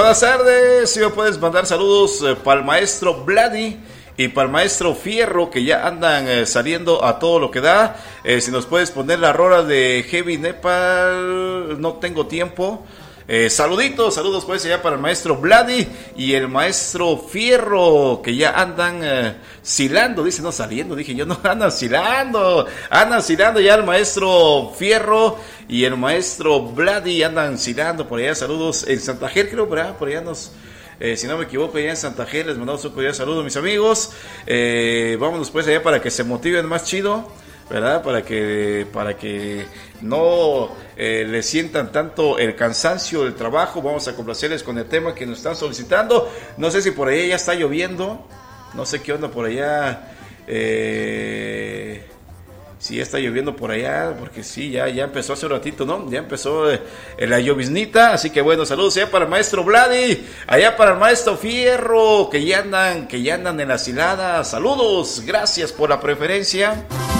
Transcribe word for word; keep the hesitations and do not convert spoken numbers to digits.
Buenas tardes, si me puedes mandar saludos eh, para el maestro Vladi y para el maestro Fierro, que ya andan eh, saliendo a todo lo que da. Eh, si nos puedes poner la rola de Heavy Nepal, no tengo tiempo. Eh, saluditos, saludos pues allá para el maestro Vladi y el maestro Fierro, que ya andan eh, silando, dice, no saliendo, dije yo, no, andan silando, andan silando ya el maestro Fierro y el maestro Vladi, andan silando por allá, saludos en Santa Gel, creo, ¿verdad? Por allá nos... Eh, si no me equivoco, allá en Santa Gel, les mandamos un cordial saludo, mis amigos. Eh, vámonos pues allá para que se motiven más chido, ¿verdad? Para que para que no eh, le sientan tanto el cansancio del trabajo. Vamos a complacerles con el tema que nos están solicitando. No sé si por allá ya está lloviendo, no sé qué onda por allá, eh, si ya está lloviendo por allá, porque sí, ya, ya empezó hace un ratito, ¿no? Ya empezó eh, la lloviznita, así que bueno, saludos allá para el maestro Vladi, allá para el maestro Fierro, que ya andan, que ya andan en la silada. Saludos, gracias por la preferencia.